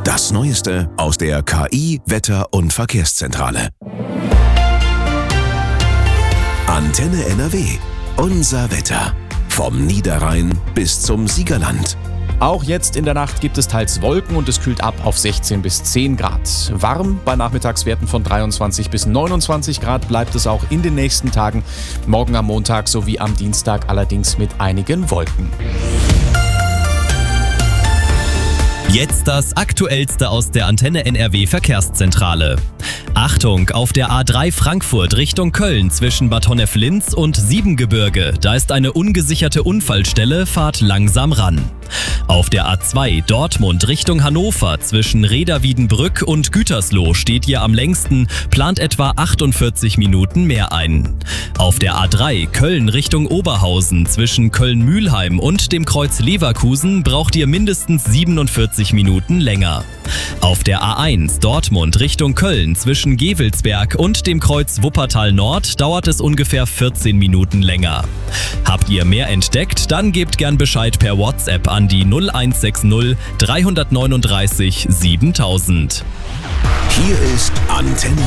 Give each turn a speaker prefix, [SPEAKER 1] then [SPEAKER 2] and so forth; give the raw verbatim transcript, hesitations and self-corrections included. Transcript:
[SPEAKER 1] Das Neueste aus der K I-, Wetter- und Verkehrszentrale. Antenne N R W. Unser Wetter. Vom Niederrhein bis zum Siegerland.
[SPEAKER 2] Auch jetzt in der Nacht gibt es teils Wolken und es kühlt ab auf sechzehn bis zehn Grad. Warm bei Nachmittagswerten von dreiundzwanzig bis neunundzwanzig Grad bleibt es auch in den nächsten Tagen. Morgen am Montag sowie am Dienstag allerdings mit einigen Wolken.
[SPEAKER 3] Jetzt das Aktuellste aus der Antenne N R W Verkehrszentrale. Achtung, auf der A drei Frankfurt Richtung Köln zwischen Bad Honnef-Linz und Siebengebirge. Da ist eine ungesicherte Unfallstelle, fahrt langsam ran. Auf der A zwei Dortmund Richtung Hannover zwischen Reda-Wiedenbrück und Gütersloh steht ihr am längsten, plant etwa achtundvierzig Minuten mehr ein. Auf der A drei Köln Richtung Oberhausen zwischen Köln-Mülheim und dem Kreuz Leverkusen braucht ihr mindestens siebenundvierzig Minuten länger. Auf der A eins Dortmund Richtung Köln zwischen Gevelsberg und dem Kreuz Wuppertal Nord dauert es ungefähr vierzehn Minuten länger. Habt ihr mehr entdeckt? Dann gebt gern Bescheid per WhatsApp an die null eins sechs null drei neun drei siebentausend.
[SPEAKER 1] Hier ist Antenne